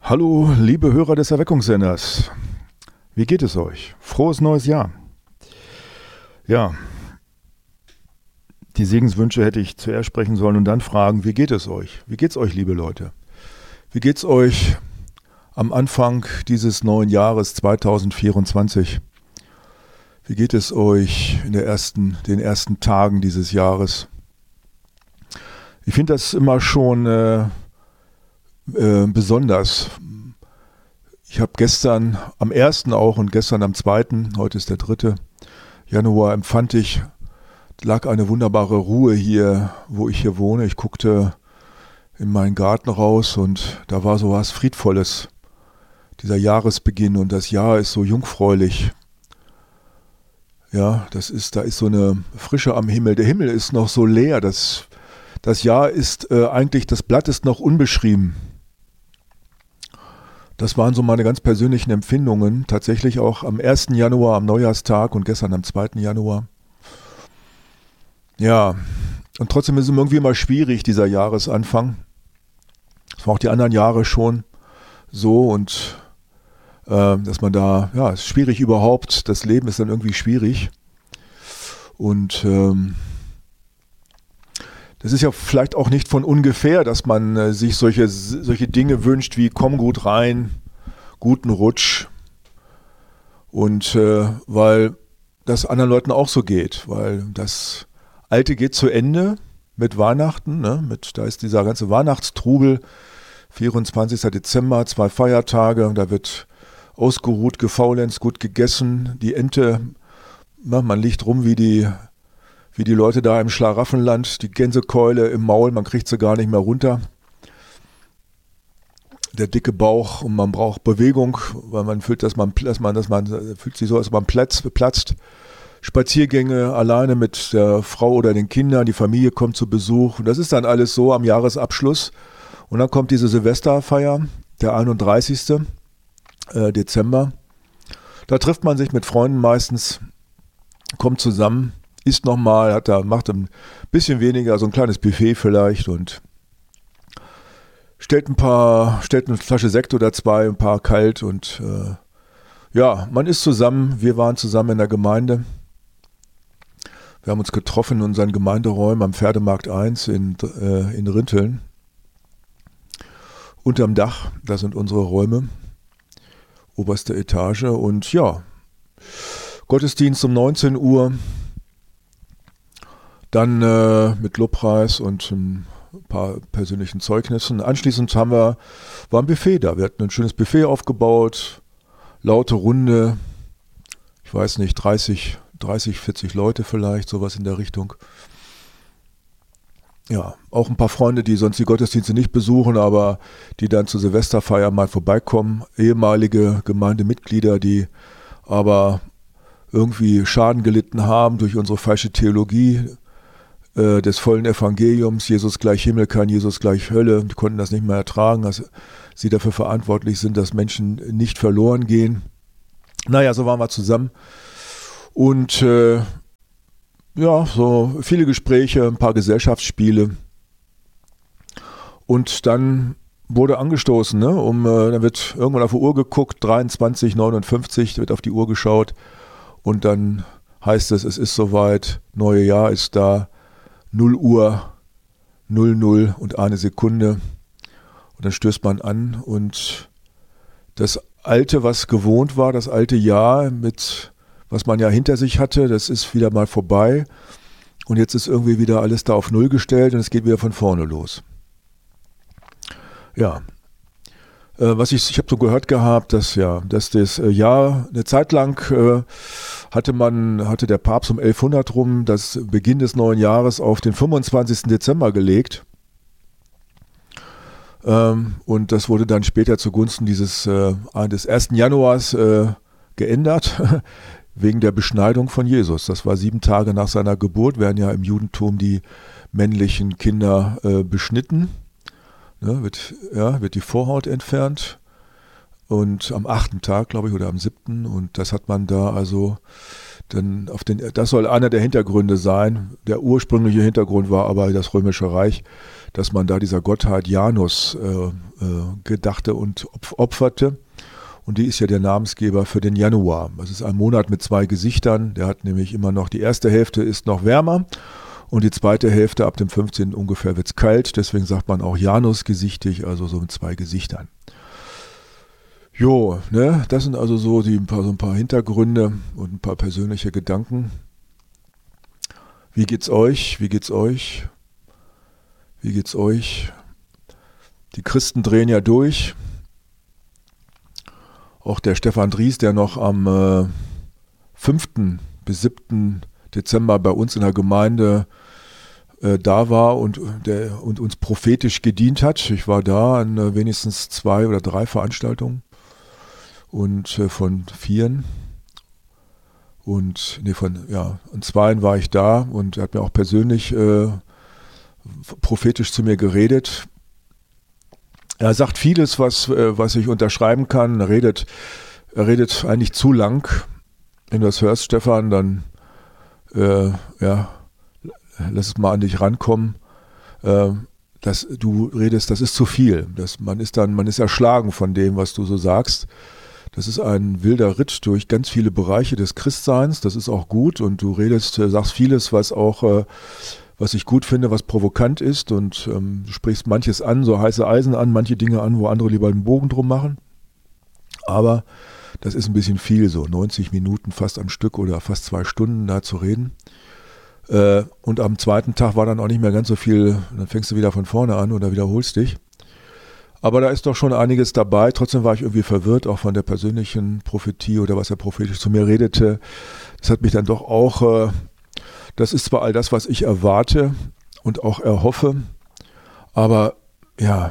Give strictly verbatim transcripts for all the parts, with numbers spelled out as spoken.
Hallo, liebe Hörer des Erweckungssenders. Wie geht es euch? Frohes neues Jahr. Ja, die Segenswünsche hätte ich zuerst sprechen sollen und dann fragen, wie geht es euch? Wie geht's euch, liebe Leute? Wie geht's euch am Anfang dieses neuen Jahres zwanzig vierundzwanzig? Wie geht es euch in der ersten, den ersten Tagen dieses Jahres? Ich finde das immer schon äh, äh, besonders. Ich habe gestern am ersten auch und gestern am zweiten, heute ist der dritte Januar, empfand ich, lag eine wunderbare Ruhe hier, wo ich hier wohne. Ich guckte in meinen Garten raus und da war so was Friedvolles. Dieser Jahresbeginn und das Jahr ist so jungfräulich. Ja, das ist, da ist so eine Frische am Himmel. Der Himmel ist noch so leer. Das, das Jahr ist äh, eigentlich, das Blatt ist noch unbeschrieben. Das waren so meine ganz persönlichen Empfindungen. Tatsächlich auch am ersten Januar, am Neujahrstag und gestern am zweiten Januar. Ja, und trotzdem ist es irgendwie immer schwierig, dieser Jahresanfang. Das war auch die anderen Jahre schon so und äh, dass man da, ja, es ist schwierig überhaupt. Das Leben ist dann irgendwie schwierig. Und ähm, das ist ja vielleicht auch nicht von ungefähr, dass man äh, sich solche, solche Dinge wünscht wie komm gut rein, guten Rutsch. Und äh, weil das anderen Leuten auch so geht, weil das Alte geht zu Ende mit Weihnachten, ne? Mit, da ist dieser ganze Weihnachtstrubel, vierundzwanzigsten Dezember, zwei Feiertage, da wird ausgeruht, gefaulenzt, gut gegessen, die Ente, na, man liegt rum wie die Wie die Leute da im Schlaraffenland, die Gänsekeule im Maul, man kriegt sie gar nicht mehr runter. Der dicke Bauch und man braucht Bewegung, weil man fühlt, dass man, dass man, dass man fühlt sich so, als man platzt, platzt. Spaziergänge alleine mit der Frau oder den Kindern, die Familie kommt zu Besuch. Und das ist dann alles so am Jahresabschluss. Und dann kommt diese Silvesterfeier, der einunddreißigsten Dezember. Da trifft man sich mit Freunden meistens, kommt zusammen, isst nochmal, hat da, macht ein bisschen weniger, so ein kleines Buffet vielleicht und stellt ein paar, stellt eine Flasche Sekt oder zwei, ein paar kalt und äh, ja, man ist zusammen, wir waren zusammen in der Gemeinde. Wir haben uns getroffen in unseren Gemeinderäumen am Pferdemarkt eins in, äh, in Rinteln. Unterm Dach, da sind unsere Räume, oberste Etage und ja, Gottesdienst um neunzehn Uhr. Dann äh, mit Lobpreis und ein paar persönlichen Zeugnissen. Anschließend haben wir, war ein Buffet da. Wir hatten ein schönes Buffet aufgebaut, laute Runde, ich weiß nicht, dreißig, dreißig, vierzig Leute vielleicht, sowas in der Richtung. Ja, auch ein paar Freunde, die sonst die Gottesdienste nicht besuchen, aber die dann zur Silvesterfeier mal vorbeikommen. Ehemalige Gemeindemitglieder, die aber irgendwie Schaden gelitten haben durch unsere falsche Theologie des vollen Evangeliums, Jesus gleich Himmel, kein Jesus gleich Hölle, die konnten das nicht mehr ertragen, dass sie dafür verantwortlich sind, dass Menschen nicht verloren gehen. Naja, so waren wir zusammen und äh, ja, so viele Gespräche, ein paar Gesellschaftsspiele und dann wurde angestoßen, ne? um, äh, dann wird irgendwann auf die Uhr geguckt, dreiundzwanzig Uhr neunundfünfzig, wird auf die Uhr geschaut und dann heißt es, es ist soweit, neue Jahr ist da, null Uhr, null null und eine Sekunde. Und dann stößt man an und das Alte, was gewohnt war, das alte Jahr, mit was man ja hinter sich hatte, das ist wieder mal vorbei. Und jetzt ist irgendwie wieder alles da auf Null gestellt und es geht wieder von vorne los. Ja. Was ich, ich habe so gehört gehabt, dass ja, dass das Jahr eine Zeit lang äh, hatte man, hatte der Papst um elfhundert rum das Beginn des neuen Jahres auf den fünfundzwanzigsten Dezember gelegt. Ähm, und das wurde dann später zugunsten dieses äh, des ersten Januars äh, geändert, wegen der Beschneidung von Jesus. Das war sieben Tage nach seiner Geburt, werden ja im Judentum die männlichen Kinder äh, beschnitten. Ja, wird, ja, wird die Vorhaut entfernt und am achten Tag, glaube ich, oder am siebten und das hat man da also dann auf den, das soll einer der Hintergründe sein. Der ursprüngliche Hintergrund war aber das Römische Reich, dass man da dieser Gottheit Janus äh, gedachte und opferte. Und die ist ja der Namensgeber für den Januar. Das ist ein Monat mit zwei Gesichtern. Der hat nämlich immer noch, die erste Hälfte ist noch wärmer und die zweite Hälfte ab dem fünfzehnten ungefähr wird es kalt. Deswegen sagt man auch Janusgesichtig, also so mit zwei Gesichtern. Jo, ne, das sind also so, die, ein paar, so ein paar Hintergründe und ein paar persönliche Gedanken. Wie geht's euch? Wie geht's euch? Wie geht's euch? Die Christen drehen ja durch. Auch der Stefan Dries, der noch am äh, fünften bis siebten Dezember bei uns in der Gemeinde äh, da war und, der, und uns prophetisch gedient hat. Ich war da an äh, wenigstens zwei oder drei Veranstaltungen und äh, von vieren. Und nee, von ja, an zweien war ich da und er hat mir auch persönlich äh, prophetisch zu mir geredet. Er sagt vieles, was, was ich unterschreiben kann. Er redet, er redet eigentlich zu lang. Wenn du das hörst, Stefan, dann äh, ja, lass es mal an dich rankommen. Äh, dass du redest, das ist zu viel. Das, man ist dann, man ist erschlagen von dem, was du so sagst. Das ist ein wilder Ritt durch ganz viele Bereiche des Christseins. Das ist auch gut und du redest, sagst vieles, was auch äh, was ich gut finde, was provokant ist und ähm, du sprichst manches an, so heiße Eisen an, manche Dinge an, wo andere lieber einen Bogen drum machen. Aber das ist ein bisschen viel, so neunzig Minuten fast am Stück oder fast zwei Stunden da zu reden. Äh, und am zweiten Tag war dann auch nicht mehr ganz so viel, dann fängst du wieder von vorne an oder wiederholst dich. Aber da ist doch schon einiges dabei. Trotzdem war ich irgendwie verwirrt, auch von der persönlichen Prophetie oder was er prophetisch zu mir redete. Das hat mich dann doch auch... Äh, Das ist zwar all das, was ich erwarte und auch erhoffe, aber ja,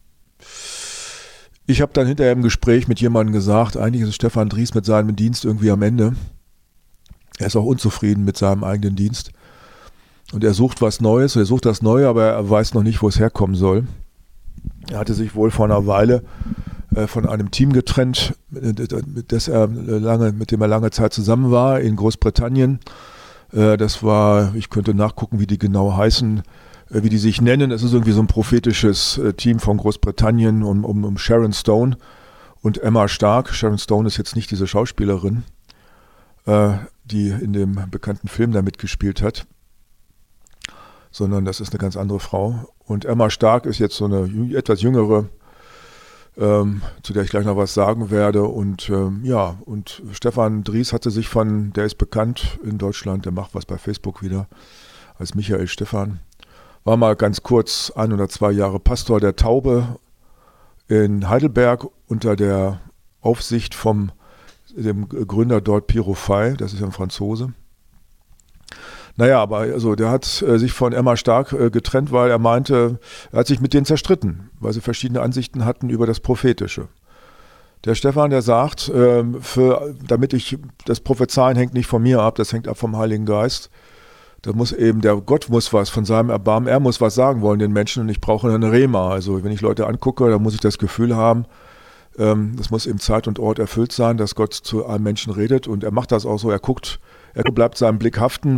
ich habe dann hinterher im Gespräch mit jemandem gesagt, eigentlich ist Stefan Dries mit seinem Dienst irgendwie am Ende. Er ist auch unzufrieden mit seinem eigenen Dienst und er sucht was Neues, er sucht das Neue, aber er weiß noch nicht, wo es herkommen soll. Er hatte sich wohl vor einer Weile äh, von einem Team getrennt, mit, das er lange, mit dem er lange Zeit zusammen war in Großbritannien. Das war, ich könnte nachgucken, wie die genau heißen, wie die sich nennen. Es ist irgendwie so ein prophetisches Team von Großbritannien um, um, um Sharon Stone und Emma Stark. Sharon Stone ist jetzt nicht diese Schauspielerin, die in dem bekannten Film da mitgespielt hat, sondern das ist eine ganz andere Frau. Und Emma Stark ist jetzt so eine etwas jüngere, Ähm, zu der ich gleich noch was sagen werde. Und ähm, ja, und Stefan Dries hatte sich von, der ist bekannt in Deutschland, der macht was bei Facebook wieder, als Michael Stephan. War mal ganz kurz ein oder zwei Jahre Pastor der Taube in Heidelberg unter der Aufsicht vom dem Gründer dort Piero Fey, das ist ein Franzose. Naja, aber also der hat äh, sich von Emma Stark äh, getrennt, weil er meinte, er hat sich mit denen zerstritten, weil sie verschiedene Ansichten hatten über das Prophetische. Der Stefan, der sagt, äh, für, damit ich, das Prophezeien hängt nicht von mir ab, das hängt ab vom Heiligen Geist. Da muss eben, der Gott muss was von seinem Erbarmen, er muss was sagen wollen den Menschen und ich brauche eine Rema. Also wenn ich Leute angucke, dann muss ich das Gefühl haben, ähm, das muss eben Zeit und Ort erfüllt sein, dass Gott zu einem Menschen redet und er macht das auch so, er guckt, er bleibt seinem Blick haften,